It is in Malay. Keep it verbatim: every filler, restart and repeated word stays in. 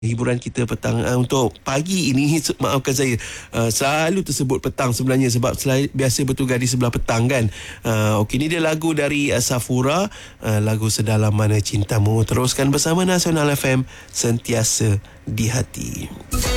hiburan kita petang uh, untuk pagi ini. Maafkan saya, uh, selalu tersebut petang sebenarnya sebab selalu, biasa bertugas di sebelah petang kan. uh, Okey, ni dia lagu dari uh, Safura, uh, lagu Sedalam Mana Cintamu. Teruskan bersama Nasional F M, sentiasa di hati.